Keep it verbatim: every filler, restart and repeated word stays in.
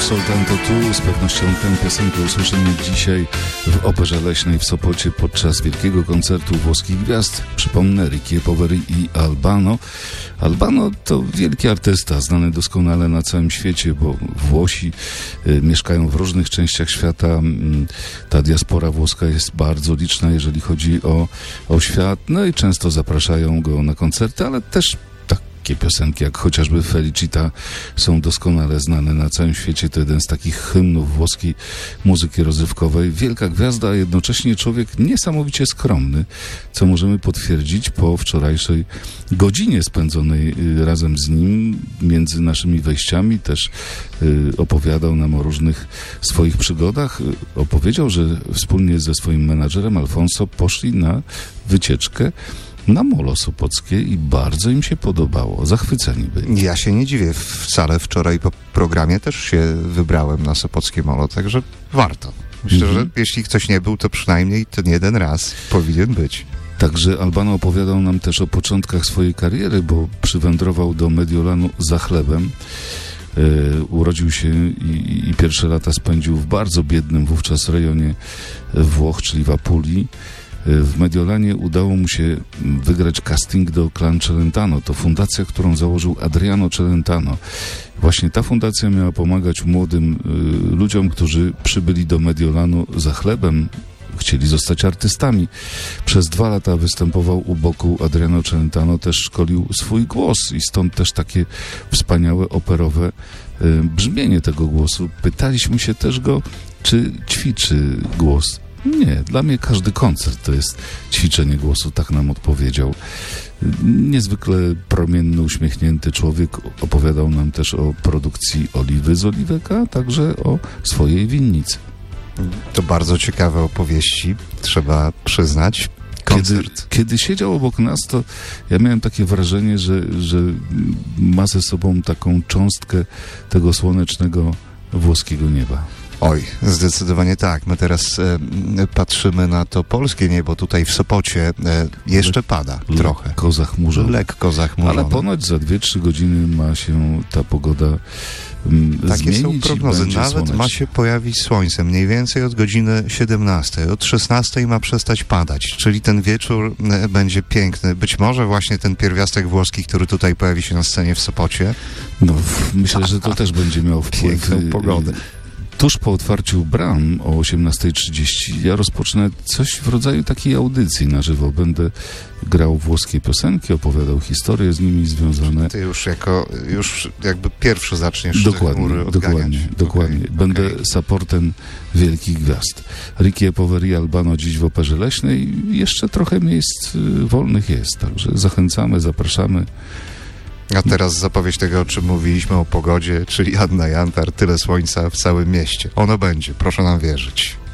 Soltanto Tu. Z pewnością tę piosenkę usłyszymy dzisiaj w Operze Leśnej w Sopocie podczas wielkiego koncertu włoskich gwiazd. Przypomnę, Ricky Poveri i Albano. Albano to wielki artysta, znany doskonale na całym świecie, bo Włosi y, mieszkają w różnych częściach świata. Y, ta diaspora włoska jest bardzo liczna, jeżeli chodzi o, o świat. No i często zapraszają go na koncerty, ale też takie piosenki jak chociażby Felicita są doskonale znane na całym świecie. To jeden z takich hymnów włoskiej muzyki rozrywkowej. Wielka gwiazda, a jednocześnie człowiek niesamowicie skromny, co możemy potwierdzić po wczorajszej godzinie spędzonej razem z nim. Między naszymi wejściami też y, opowiadał nam o różnych swoich przygodach. Opowiedział, że wspólnie ze swoim menadżerem Alfonso poszli na wycieczkę na Molo Sopockie i bardzo im się podobało. Zachwyceni byli. Ja się nie dziwię. Wcale wczoraj po programie też się wybrałem na Sopockie Molo, także warto. Myślę, mm-hmm. że jeśli ktoś nie był, to przynajmniej ten jeden raz powinien być. Także Albano opowiadał nam też o początkach swojej kariery, bo przywędrował do Mediolanu za chlebem. Yy, urodził się i, i pierwsze lata spędził w bardzo biednym wówczas rejonie Włoch, czyli w Apulii. W Mediolanie udało mu się wygrać casting do Clan Celentano. To fundacja, którą założył Adriano Celentano. Właśnie ta fundacja miała pomagać młodym y, ludziom, którzy przybyli do Mediolanu za chlebem, chcieli zostać artystami. Przez dwa lata występował u boku Adriano Celentano, też szkolił swój głos i stąd też takie wspaniałe, operowe y, brzmienie tego głosu. Pytaliśmy się też go, czy ćwiczy głos. Nie, dla mnie każdy koncert to jest ćwiczenie głosu, tak nam odpowiedział. Niezwykle promienny, uśmiechnięty człowiek. Opowiadał nam też o produkcji oliwy z oliwek, a także o swojej winnicy. To bardzo ciekawe opowieści, trzeba przyznać. Kiedy, kiedy siedział obok nas, to ja miałem takie wrażenie, że, że ma ze sobą taką cząstkę tego słonecznego włoskiego nieba. Oj, zdecydowanie tak. My teraz e, patrzymy na to polskie niebo tutaj w Sopocie. E, jeszcze pada Le, trochę. Lekko zachmurzone. Lekko zachmurzone. Ale ponoć za dwie trzy godziny ma się ta pogoda mm, Takie zmienić. Takie są prognozy. Nawet słonecznie. ma się pojawić słońce. Mniej więcej od godziny siedemnastej. Od szesnastej ma przestać padać. Czyli ten wieczór e, będzie piękny. Być może właśnie ten pierwiastek włoski, który tutaj pojawi się na scenie w Sopocie. No, myślę, że to też będzie miało wpływ. Piękną pogodę. Tuż po otwarciu bram o osiemnastej trzydzieści ja rozpocznę coś w rodzaju takiej audycji na żywo. Będę grał włoskie piosenki, opowiadał historie z nimi związane. Ty już jako, już jakby pierwszy zaczniesz dokładnie, te chmury odganiać. Dokładnie, dokładnie. Okay, Będę okay. supportem wielkich gwiazd. Ricky Poveri, Albano dziś w Operze Leśnej. Jeszcze trochę miejsc wolnych jest, także zachęcamy, zapraszamy. A teraz zapowiedź tego, o czym mówiliśmy, o pogodzie, czyli Anna Jantar, tyle słońca w całym mieście. Ono będzie, proszę nam wierzyć.